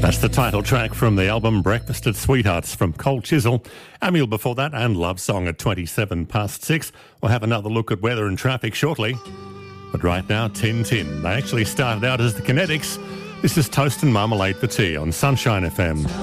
That's the title track from the album Breakfast at Sweethearts from Cold Chisel. Amiel before that and Love Song at 6:27. We'll have another look at weather and traffic shortly. But right now, 10:10. They actually started out as the Kinetics. This is Toast and Marmalade for Tea on Sunshine FM.